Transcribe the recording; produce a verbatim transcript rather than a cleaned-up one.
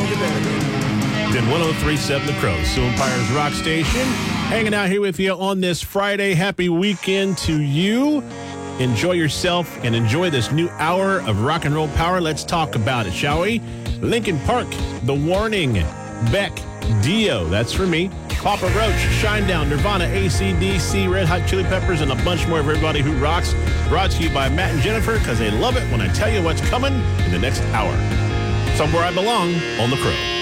you better be. Then one oh three point seven The Crow, Sioux Empire's rock station. Hanging out here with you on this Friday. Happy weekend to you. Enjoy yourself and enjoy this new hour of rock and roll power. Let's talk about it, shall we? Linkin Park, The Warning, Beck, Dio, that's for me, Papa Roach, Shinedown, Nirvana, A C D C, Red Hot Chili Peppers, and a bunch more of everybody who rocks. Brought to you by Matt and Jennifer, because they love it when I tell you what's coming in the next hour. Somewhere I belong on The Crow.